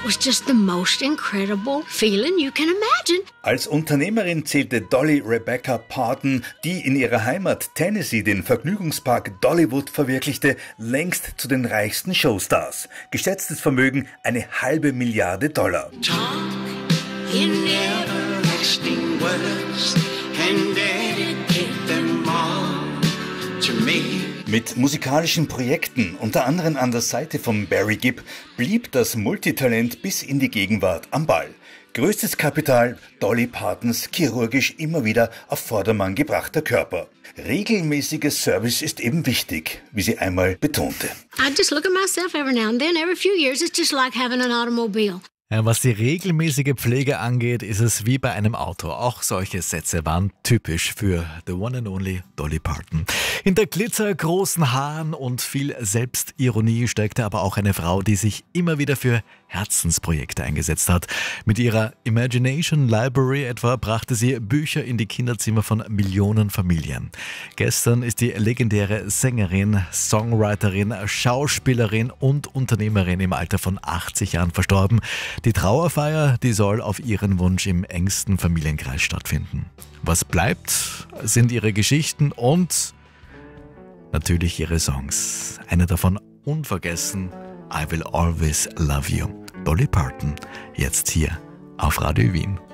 was just the most incredible feeling you can imagine. Als Unternehmerin zählte Dolly Rebecca Parton, die in ihrer Heimat Tennessee den Vergnügungspark Dollywood verwirklichte, längst zu den reichsten Showstars. Geschätztes Vermögen $500 Milliarden. Talk in everlasting words and dedicate them all to me. Mit musikalischen Projekten, unter anderem an der Seite von Barry Gibb, blieb das Multitalent bis in die Gegenwart am Ball. Größtes Kapital Dolly Partons chirurgisch immer wieder auf Vordermann gebrachter Körper. Regelmäßiger Service ist eben wichtig, wie sie einmal betonte. I just look at myself every now and then. Every few years, it's just like having an automobile. Ja, was die regelmäßige Pflege angeht, ist es wie bei einem Auto. Auch solche Sätze waren typisch für the one and only Dolly Parton. Hinter glitzergroßen Haaren und viel Selbstironie steckte aber auch eine Frau, die sich immer wieder für Herzensprojekte eingesetzt hat. Mit ihrer Imagination Library etwa brachte sie Bücher in die Kinderzimmer von Millionen Familien. Gestern ist die legendäre Sängerin, Songwriterin, Schauspielerin und Unternehmerin im Alter von 80 Jahren verstorben. Die Trauerfeier, die soll auf ihren Wunsch im engsten Familienkreis stattfinden. Was bleibt, sind ihre Geschichten und natürlich ihre Songs. Eine davon unvergessen, I Will Always Love You. Dolly Parton, jetzt hier auf Radio Wien.